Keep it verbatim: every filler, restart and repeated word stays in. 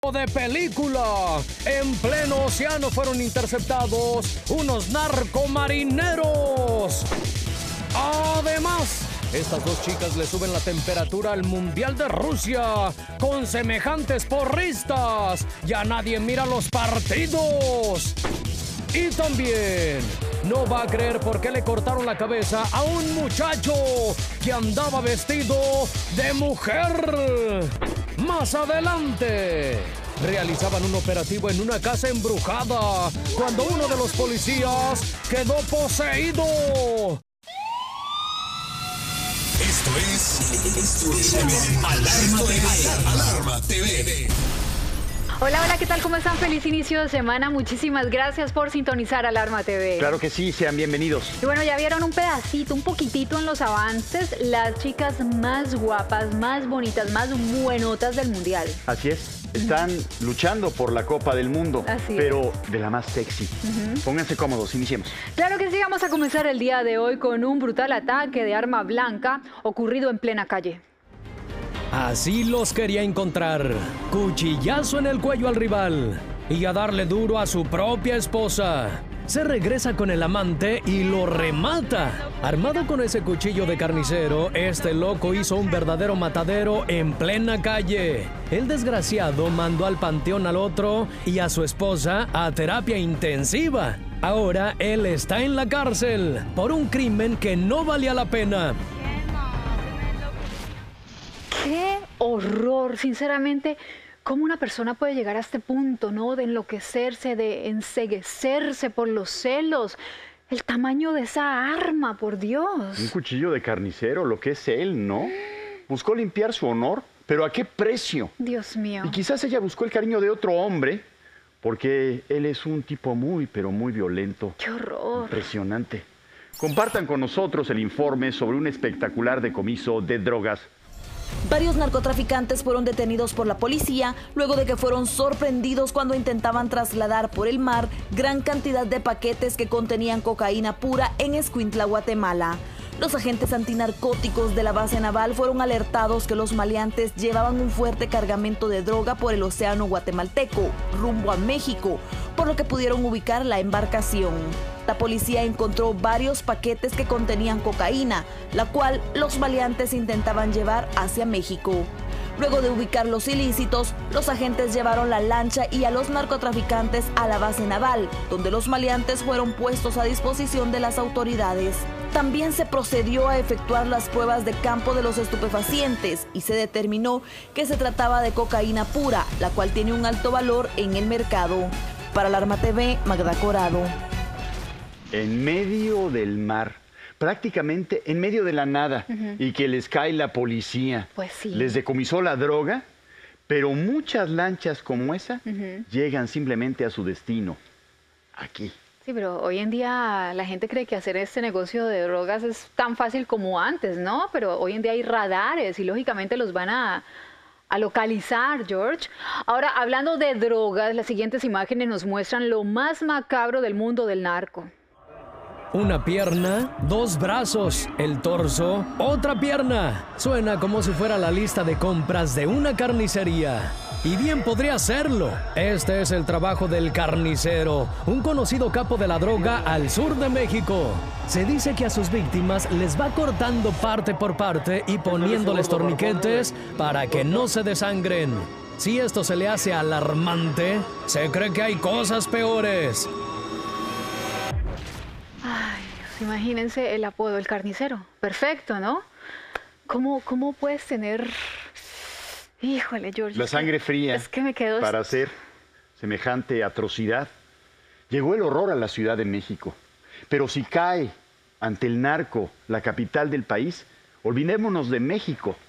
De película. En pleno océano fueron interceptados unos narcomarineros. Además, estas dos chicas le suben la temperatura al Mundial de Rusia con semejantes porristas. Ya nadie mira los partidos. Y también no va a creer por qué le cortaron la cabeza a un muchacho que andaba vestido de mujer. Más adelante, realizaban un operativo en una casa embrujada cuando uno de los policías quedó poseído. Esto es, esto es Alarma T V. Alarma T V. Hola, hola, ¿qué tal? ¿Cómo están? Feliz inicio de semana. Muchísimas gracias por sintonizar Alarma T V. Claro que sí, sean bienvenidos. Y bueno, ya vieron un pedacito, un poquitito en los avances, las chicas más guapas, más bonitas, más buenotas del Mundial. Así es, están luchando por la Copa del Mundo, Así pero de la más sexy. Uh-huh. Pónganse cómodos, iniciemos. Claro que sí, vamos a comenzar el día de hoy con un brutal ataque de arma blanca ocurrido en plena calle. Así los quería encontrar. Cuchillazo en el cuello al rival y a darle duro a su propia esposa. Se regresa con el amante y lo remata. Armado con ese cuchillo de carnicero, este loco hizo un verdadero matadero en plena calle. El desgraciado mandó al panteón al otro y a su esposa a terapia intensiva. Ahora él está en la cárcel por un crimen que no valía la pena. ¡Qué horror! Sinceramente, ¿cómo una persona puede llegar a este punto, ¿no? De enloquecerse, de enceguecerse por los celos. El tamaño de esa arma, por Dios. Un cuchillo de carnicero, lo que es él, ¿no? Buscó limpiar su honor, pero ¿a qué precio? Dios mío. Y quizás ella buscó el cariño de otro hombre, porque él es un tipo muy, pero muy violento. ¡Qué horror! Impresionante. Compartan con nosotros el informe sobre un espectacular decomiso de drogas. Varios narcotraficantes fueron detenidos por la policía luego de que fueron sorprendidos cuando intentaban trasladar por el mar gran cantidad de paquetes que contenían cocaína pura en Escuintla, Guatemala. Los agentes antinarcóticos de la base naval fueron alertados que los maleantes llevaban un fuerte cargamento de droga por el océano guatemalteco, rumbo a México, por lo que pudieron ubicar la embarcación. La policía encontró varios paquetes que contenían cocaína, la cual los maleantes intentaban llevar hacia México. Luego de ubicar los ilícitos, los agentes llevaron la lancha y a los narcotraficantes a la base naval, donde los maleantes fueron puestos a disposición de las autoridades. También se procedió a efectuar las pruebas de campo de los estupefacientes y se determinó que se trataba de cocaína pura, la cual tiene un alto valor en el mercado. Para Alarma T V, Magda Corado. En medio del mar, prácticamente en medio de la nada, uh-huh. Y que les cae la policía. Pues sí. Les decomisó la droga, pero muchas lanchas como esa uh-huh. llegan simplemente a su destino, aquí. Sí, pero hoy en día la gente cree que hacer este negocio de drogas es tan fácil como antes, ¿no? Pero hoy en día hay radares y lógicamente los van a... a localizar, George. Ahora, hablando de drogas, las siguientes imágenes nos muestran lo más macabro del mundo del narco. Una pierna, dos brazos, el torso, otra pierna. Suena como si fuera la lista de compras de una carnicería. Y bien podría serlo. Este es el trabajo del carnicero, un conocido capo de la droga al sur de México. Se dice que a sus víctimas les va cortando parte por parte y poniéndoles torniquetes para que no se desangren. Si esto se le hace alarmante, se cree que hay cosas peores. Ay, imagínense el apodo, el carnicero. Perfecto, ¿no? ¿Cómo, cómo puedes tener... Híjole, George. La sangre fría es que me quedo... para hacer semejante atrocidad. Llegó el horror a la Ciudad de México. Pero si cae ante el narco, la capital del país, olvidémonos de México.